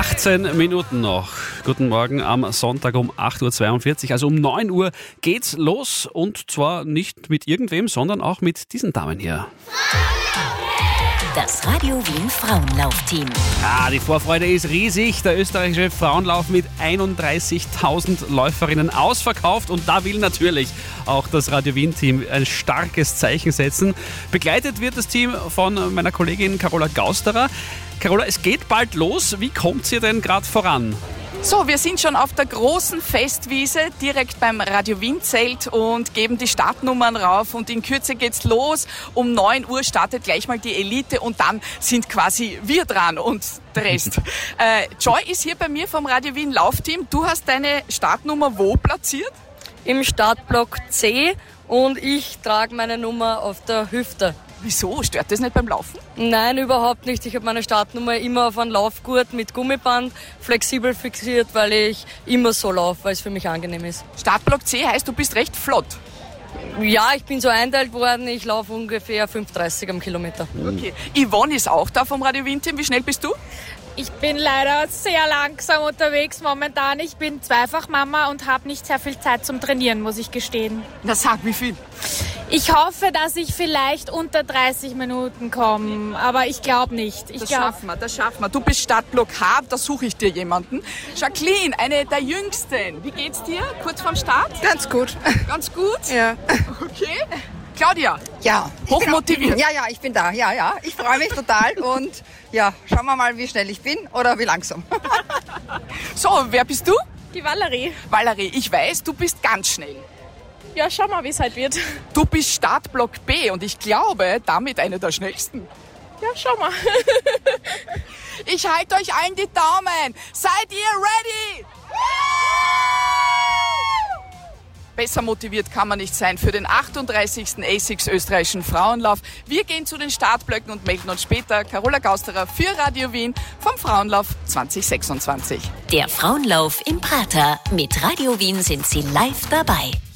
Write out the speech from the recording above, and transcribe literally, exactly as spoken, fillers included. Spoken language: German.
achtzehn Minuten noch. Guten Morgen am Sonntag um acht Uhr zweiundvierzig. Also um neun Uhr geht's los. Und zwar nicht mit irgendwem, sondern auch mit diesen Damen hier. Das Radio Wien Frauenlaufteam. Ah, die Vorfreude ist riesig. Der österreichische Frauenlauf mit einunddreißigtausend Läuferinnen ausverkauft. Und da will natürlich auch das Radio Wien-Team ein starkes Zeichen setzen. Begleitet wird das Team von meiner Kollegin Carola Gausterer. Carola, es geht bald los. Wie kommt ihr denn gerade voran? So, wir sind schon auf der großen Festwiese direkt beim Radio Wien-Zelt und geben die Startnummern rauf und in Kürze geht's los. Um neun Uhr startet gleich mal die Elite und dann sind quasi wir dran und der Rest. äh, Joy ist hier bei mir vom Radio Wien Laufteam. Du hast deine Startnummer wo platziert? Im Startblock C und ich trage meine Nummer auf der Hüfte. Wieso? Stört das nicht beim Laufen? Nein, überhaupt nicht. Ich habe meine Startnummer immer auf einen Laufgurt mit Gummiband flexibel fixiert, weil ich immer so laufe, weil es für mich angenehm ist. Startblock C heißt, du bist recht flott. Ja, ich bin so einteilt worden. Ich laufe ungefähr fünf dreißig am Kilometer. Okay. Yvonne ist auch da vom Radio Wien-Team. Wie schnell bist du? Ich bin leider sehr langsam unterwegs momentan. Ich bin Zweifachmama und habe nicht sehr viel Zeit zum Trainieren, muss ich gestehen. Na sag, wie viel? Ich hoffe, dass ich vielleicht unter dreißig Minuten komme, aber ich glaube nicht. Ich Das glaub, schaffen wir, das schaffen wir. Du bist Startblock H, da suche ich dir jemanden. Jacqueline, eine der Jüngsten. Wie geht's dir kurz vorm Start? Ganz gut. Ganz gut? Ja. Okay. Claudia, Ja. hochmotiviert. Ja, ja, ich bin da. Ja, ja. Ich freue mich total und ja, schauen wir mal, wie schnell ich bin oder wie langsam. So, wer bist du? die Valerie. Valerie, ich weiß, du bist ganz schnell. Ja, schau mal, wie es halt wird. Du bist Startblock B und ich glaube, damit eine der schnellsten. Ja, schau mal. Ich halte euch allen die Daumen. Seid ihr ready? Besser motiviert kann man nicht sein für den achtunddreißigsten A sechs österreichischen Frauenlauf. Wir gehen zu den Startblöcken und melden uns später. Carola Gausterer für Radio Wien vom Frauenlauf zwanzig sechsundzwanzig. Der Frauenlauf im Prater. Mit Radio Wien sind Sie live dabei.